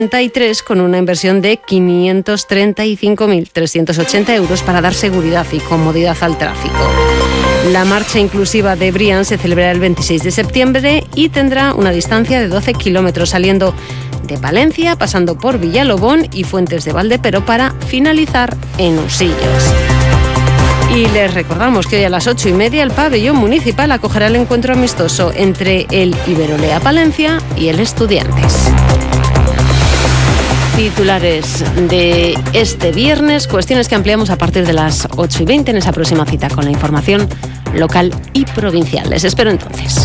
con una inversión de 535.380 euros para dar seguridad y comodidad al tráfico. La marcha inclusiva de Brian se celebrará el 26 de septiembre y tendrá una distancia de 12 kilómetros saliendo de Palencia, pasando por Villalobón y Fuentes de Valdepero para finalizar en Usillos. Y les recordamos que hoy a las 8:30 el pabellón municipal acogerá el encuentro amistoso entre el Iberolea Palencia y el Estudiantes. Titulares de este viernes, cuestiones que ampliamos a partir de las 8:20 en esa próxima cita con la información local y provincial. Les espero entonces.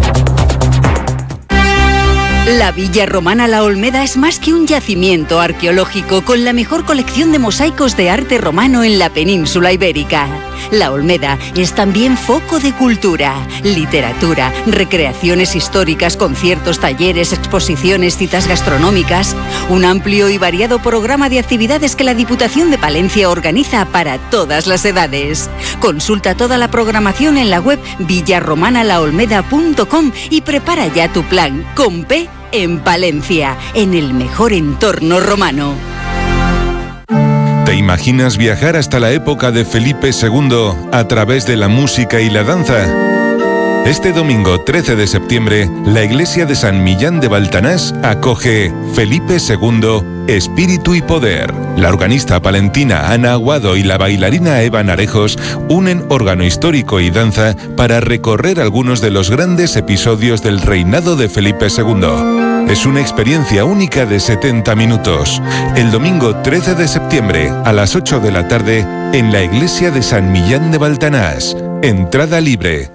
La Villa Romana La Olmeda es más que un yacimiento arqueológico con la mejor colección de mosaicos de arte romano en la península ibérica. La Olmeda es también foco de cultura, literatura, recreaciones históricas, conciertos, talleres, exposiciones, citas gastronómicas, un amplio y variado programa de actividades que la Diputación de Palencia organiza para todas las edades. Consulta toda la programación en la web villarromanalaolmeda.com y prepara ya tu plan con P en Palencia, en el mejor entorno romano. ¿Te imaginas viajar hasta la época de Felipe II a través de la música y la danza? Este domingo 13 de septiembre, la iglesia de San Millán de Baltanás acoge Felipe II, Espíritu y Poder. La organista palentina Ana Aguado y la bailarina Eva Narejos unen órgano histórico y danza para recorrer algunos de los grandes episodios del reinado de Felipe II. Es una experiencia única de 70 minutos. El domingo 13 de septiembre a las 8 de la tarde en la iglesia de San Millán de Baltanás. Entrada libre.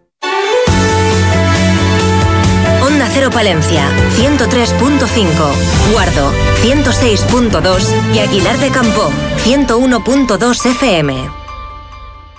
Onda Cero Palencia, 103.5, Guardo, 106.2 y Aguilar de Campo, 101.2 FM.